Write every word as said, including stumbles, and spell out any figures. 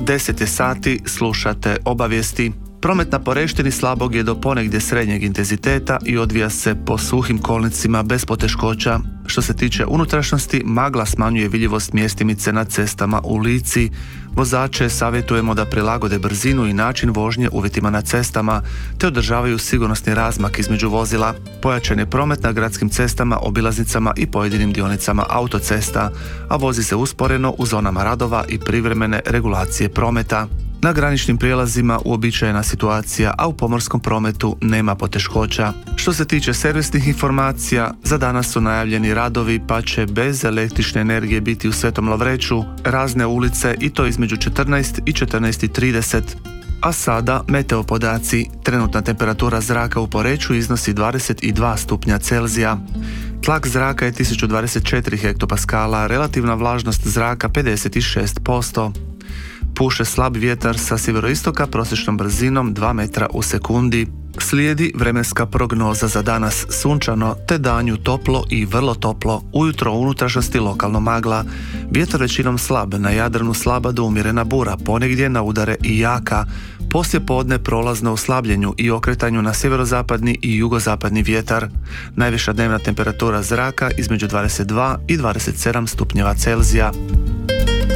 deset je sati, slušate obavijesti. Promet na Poreštini slabog je do ponegdje srednjeg intenziteta i odvija se po suhim kolnicima bez poteškoća. Što se tiče unutrašnjosti, magla smanjuje vidljivost mjestimice na cestama u Lici. Vozače savjetujemo da prilagode brzinu i način vožnje uvjetima na cestama, te održavaju sigurnosni razmak između vozila. Pojačan je promet na gradskim cestama, obilaznicama i pojedinim dionicama autocesta, a vozi se usporeno u zonama radova i privremene regulacije prometa. Na graničnim prijelazima uobičajena situacija, a u pomorskom prometu nema poteškoća. Što se tiče servisnih informacija, za danas su najavljeni radovi pa će bez električne energije biti u Svetom Lovreću razne ulice i to između četrnaest i četrnaest i trideset. A sada meteo podaci. Trenutna temperatura zraka u Poreču iznosi dvadeset dva stupnja Celzija. Tlak zraka je tisuću dvadeset četiri hektopaskala, relativna vlažnost zraka pedeset šest posto. Puše slab vjetar sa sjeveroistoka prosječnom brzinom dva metra u sekundi. Slijedi vremenska prognoza za danas, sunčano te danju toplo i vrlo toplo, ujutro u unutrašnjosti lokalno magla. Vjetar većinom slab, na Jadranu slaba do umjerena bura, ponegdje na udare i jaka. Poslije podne prolazno u slabljenju i okretanju na sjeverozapadni i jugozapadni vjetar. Najviša dnevna temperatura zraka između dvadeset dva i dvadeset sedam stupnjeva Celzija.